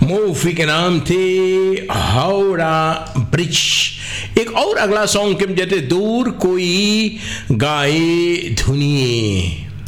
Movie के नाम थे हावड़ा ब्रिज। एक और अगला सॉन्ग के जैसे दूर कोई गाए धुनिए,